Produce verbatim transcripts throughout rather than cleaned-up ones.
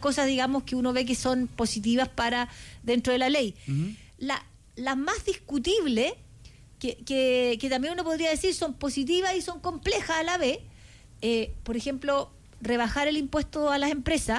cosas, digamos, que uno ve que son positivas para dentro de la ley. Uh-huh. La, las más discutibles, que, que, que también uno podría decir son positivas y son complejas a la vez, eh, por ejemplo, rebajar el impuesto a las empresas.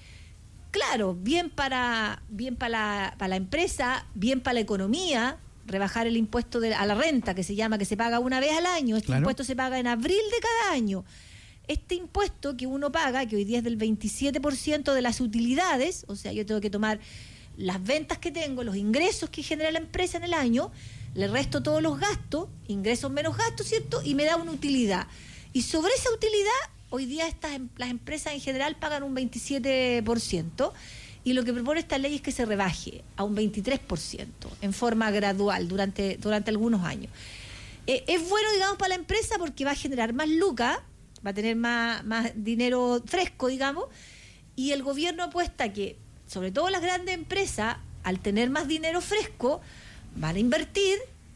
Claro, bien para bien para la, para la empresa, bien para la economía, rebajar el impuesto de, a la renta, que se llama, que se paga una vez al año. Este claro. impuesto se paga en abril de cada año. Este impuesto que uno paga, que hoy día es del veintisiete por ciento de las utilidades, o sea, yo tengo que tomar las ventas que tengo, los ingresos que genera la empresa en el año, le resto todos los gastos, ingresos menos gastos, ¿cierto? Y me da una utilidad. Y sobre esa utilidad, hoy día estas las empresas en general pagan un veintisiete por ciento, y lo que propone esta ley es que se rebaje a un veintitrés por ciento en forma gradual durante, durante algunos años. Eh, es bueno, digamos, para la empresa porque va a generar más lucas, va a tener más, más dinero fresco, digamos, y el gobierno apuesta que, sobre todo las grandes empresas, al tener más dinero fresco, van a invertir,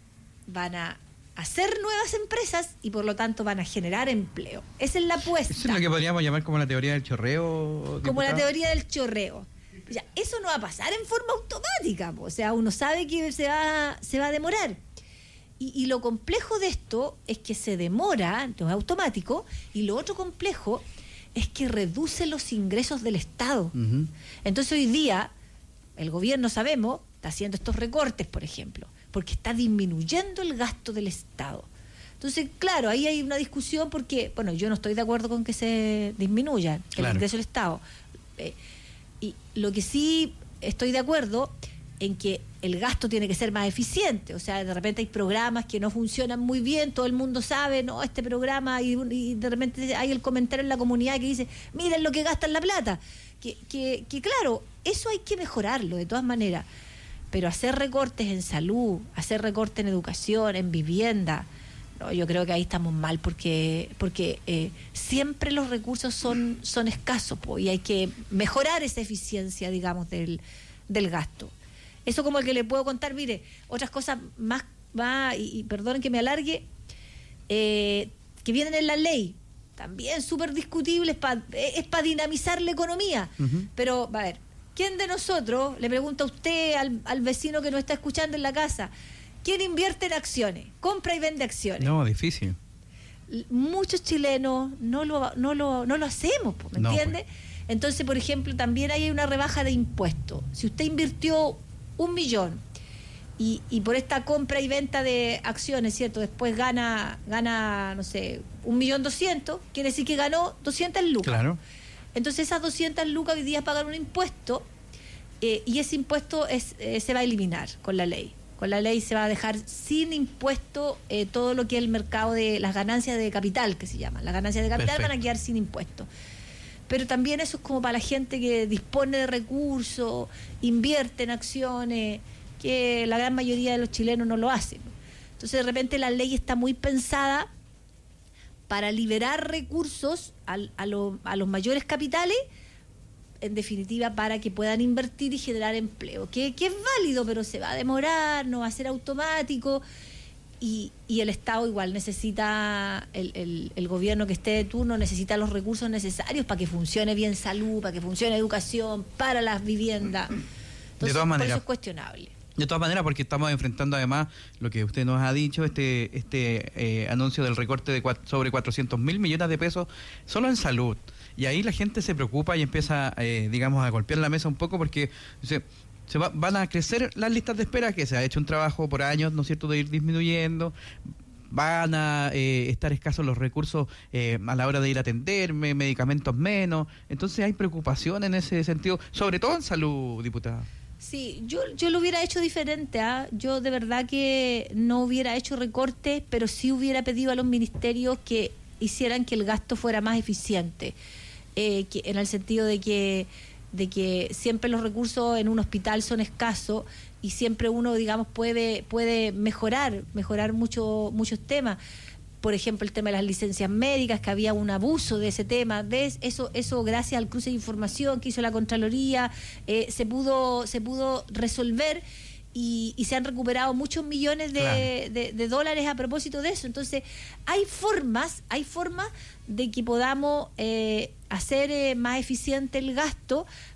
van a hacer nuevas empresas y por lo tanto van a generar empleo. Esa es la apuesta. Eso es lo que podríamos llamar como la teoría del chorreo. Como diputado. la teoría del chorreo. O sea, eso no va a pasar en forma automática, o sea, uno sabe que se va, se va a demorar. Y, y lo complejo de esto es que se demora, no es automático, y lo otro complejo es que reduce los ingresos del Estado. Uh-huh. Entonces hoy día el gobierno, sabemos, está haciendo estos recortes, por ejemplo, porque está disminuyendo el gasto del Estado. Entonces, claro, ahí hay una discusión porque, bueno, yo no estoy de acuerdo con que se disminuya claro. el ingreso del Estado. Eh, y lo que sí estoy de acuerdo en que el gasto tiene que ser más eficiente. O sea, de repente hay programas que no funcionan muy bien, todo el mundo sabe, no, este programa, y, y de repente hay el comentario en la comunidad que dice, miren lo que gastan la plata. Que, que, que claro, eso hay que mejorarlo de todas maneras. Pero hacer recortes en salud, hacer recortes en educación, en vivienda, no, yo creo que ahí estamos mal porque porque eh, siempre los recursos son son escasos po, y hay que mejorar esa eficiencia, digamos, del, del gasto. Eso como el que le puedo contar, mire, otras cosas más, más y, y perdonen que me alargue, eh, que vienen en la ley, también súper discutibles, pa, es para dinamizar la economía, uh-huh. Pero, a ver, ¿quién de nosotros, le pregunta a usted, al, al vecino que nos está escuchando en la casa, quién invierte en acciones, compra y vende acciones? No, difícil. Muchos chilenos no lo no lo, no lo hacemos, ¿me no, entiende? Pues. Entonces, por ejemplo, también hay una rebaja de impuestos. Si usted invirtió un millón y, y por esta compra y venta de acciones, ¿cierto? Después gana, gana no sé, un millón doscientos, quiere decir que ganó doscientas lucas. Claro. Entonces esas doscientas lucas hoy día pagan un impuesto eh, y ese impuesto es, eh, se va a eliminar con la ley. Con la ley se va a dejar sin impuesto eh, todo lo que es el mercado de las ganancias de capital, que se llama. Las ganancias de capital Perfecto. Van a quedar sin impuesto. Pero también eso es como para la gente que dispone de recursos, invierte en acciones, que la gran mayoría de los chilenos no lo hacen. Entonces de repente la ley está muy pensada para liberar recursos a, a, lo, a los mayores capitales, en definitiva para que puedan invertir y generar empleo, que, que es válido, pero se va a demorar, no va a ser automático, y, y el Estado igual necesita, el, el, el gobierno que esté de turno necesita los recursos necesarios para que funcione bien salud, para que funcione educación, para las viviendas. Entonces, de todas maneras, por eso es cuestionable. De todas maneras, porque estamos enfrentando además lo que usted nos ha dicho, este este eh, anuncio del recorte de cuatro, sobre cuatrocientos mil millones de pesos solo en salud. Y ahí la gente se preocupa y empieza, eh, digamos, a golpear la mesa un poco porque se, se va, van a crecer las listas de espera, que se ha hecho un trabajo por años, ¿no es cierto?, de ir disminuyendo. Van a eh, estar escasos los recursos eh, a la hora de ir a atenderme, medicamentos menos. Entonces hay preocupación en ese sentido, sobre todo en salud, diputada. Sí, yo, yo lo hubiera hecho diferente, ¿eh? Yo de verdad que no hubiera hecho recortes, pero sí hubiera pedido a los ministerios que hicieran que el gasto fuera más eficiente, eh, que, en el sentido de que, de que siempre los recursos en un hospital son escasos y siempre uno, digamos, puede, puede mejorar, mejorar mucho, muchos temas. Por ejemplo, el tema de las licencias médicas, que había un abuso de ese tema, ¿ves? Eso, eso gracias al cruce de información que hizo la Contraloría, eh, se pudo, se pudo resolver y, y se han recuperado muchos millones de, claro. de, de dólares a propósito de eso. Entonces, hay formas, hay formas de que podamos eh, hacer eh, más eficiente el gasto,